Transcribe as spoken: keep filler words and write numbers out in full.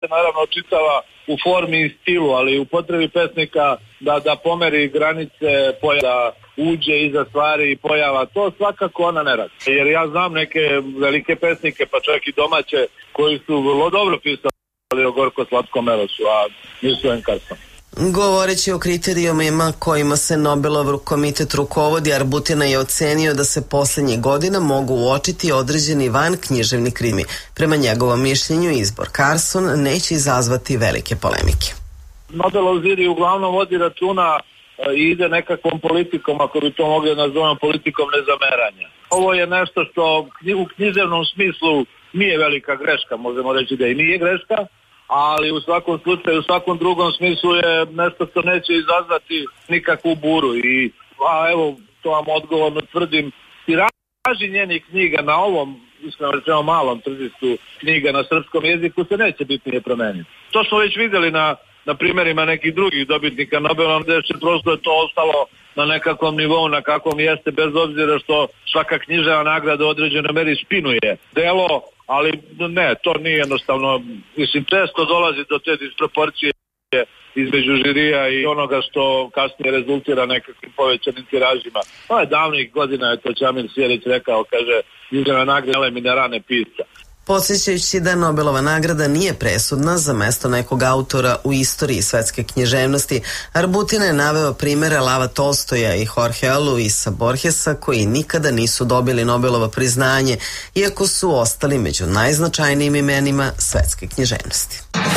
naravno čitava u formi i stilu, ali u potrebi pesnika da, da pomeri granice, da uđe iza stvari i pojava, to svakako ona ne radi. Jer ja znam neke velike pesnike, pa čak i domaće, koji su vrlo dobro pisali o Gorko Slatkom Melosu, a nisu Enkarson. Govoreći o kriterijumima kojima se Nobelov komitet rukovodi, Arbutina je ocenio da se poslednjih godina mogu uočiti određeni van književni krimi. Prema njegovom mišljenju, izbor Carson neće izazvati velike polemike. Nobelov žiri uglavnom vodi računa i ide nekakvom politikom, ako bi to mogli nazovemo politikom nezameranja. Ovo je nešto što u književnom smislu nije velika greška, možemo reći da i nije greška, ali u svakom slučaju, u svakom drugom smislu je nešto što neće izazvati nikakvu buru. I, a evo, to vam odgovorno tvrdim, tiraži njenih knjiga na ovom, iskreno rečeno, malom tržištu knjiga na srpskom jeziku se neće bitnije promeniti. To smo već vidjeli na, na primjerima nekih drugih dobitnika Nobela, gdje će prosto je to ostalo na nekakvom nivou na kakvom jeste, bez obzira što svaka književa nagrada u određenoj meri spinuje delo, ali ne, to nije jednostavno, mislim, često dolazi do te disproporcije između žirija i onoga što kasnije rezultira nekakvim povećanim tiražima. Pa je davnih godina, je to Čamil Sjerić rekao, kaže, književna nagrada mi ne rane pisca. Podsjećajući da Nobelova nagrada nije presudna za mesto nekog autora u istoriji svetske književnosti, Arbutina je naveo primere Lava Tolstoja i Jorgea Luisa Borgesa koji nikada nisu dobili Nobelovo priznanje, iako su ostali među najznačajnijim imenima svetske književnosti.